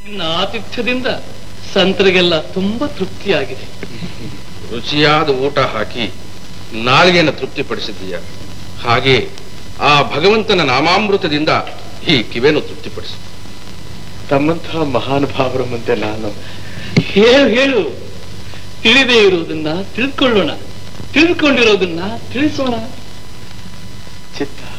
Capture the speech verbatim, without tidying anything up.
ನಿನ್ನ ಆತಿಥ್ಯದಿಂದ ಸಂತರಿಗೆಲ್ಲ ತುಂಬಾ ತೃಪ್ತಿಯಾಗಿದೆ. ರುಚಿಯಾದ ಊಟ ಹಾಕಿ ನಾಲಿಗೆಯನ್ನು ತೃಪ್ತಿಪಡಿಸಿದ್ದೀಯ. ಹಾಗೆ ಆ ಭಗವಂತನ ನಾಮಾಮೃತದಿಂದ ಈ ಕಿವೇನು ತೃಪ್ತಿಪಡಿಸಿ. ತಮ್ಮಂತಹ ಮಹಾನುಭಾವರ ಮುಂದೆ ನಾನು ಹೇಳು ಹೇಳು ತಿಳಿದೇ ಇರುವುದನ್ನ ತಿಳ್ಕೊಳ್ಳೋಣ, ತಿಳ್ಕೊಂಡಿರೋದನ್ನ ತಿಳಿಸೋಣ. ಚಿತ್ತ